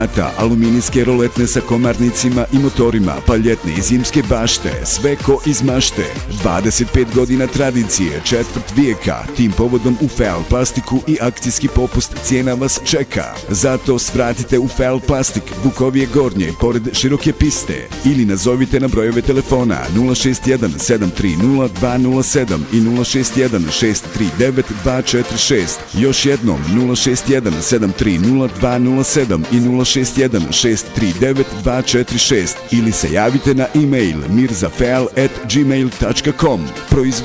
Aluminijske roletne sa komarnicima i motorima, paljetne i zimske bašte, sve ko iz mašte. 25 godina tradicije, četvrt vijeka, tim povodom u Feal Plastiku i akcijski popust cijena vas čeka. Zato svratite u Feal Plastik, Bukovije Gornje, pored široke piste, ili nazovite na brojeve telefona 061 730 207 i 061 639 246. Još jednom 061 730 207 i 061 639 246 ili se javite na e-mail mirzafeal@gmail.com.